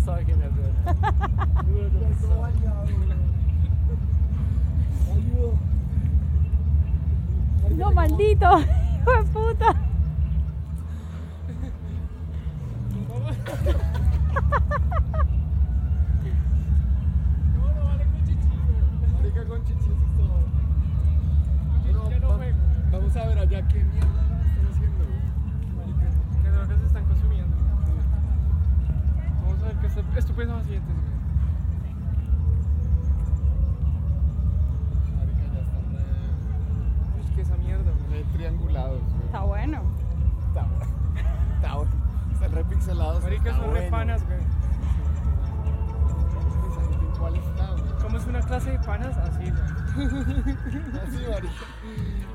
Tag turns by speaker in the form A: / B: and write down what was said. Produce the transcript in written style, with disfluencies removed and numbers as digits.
A: sabe quién es,
B: No, maldito, hijo de puta.
C: Marica con chichis todo. Vamos a ver allá qué mierda están haciendo.
A: Marica, ¿qué drogas se están consumiendo? Vamos a ver qué estupendo lo siguiente.
C: Marica, ya están
A: Uy, ¿qué esa mierda?
C: re triangulados.
B: Está bueno.
C: Está bueno. Están re pixelados.
A: Marica,
C: está
A: son re panas, güey.
C: Esa gente en cuál está, güey.
A: ¿Cómo es una clase de panas? Así, güey.
C: Así, marica.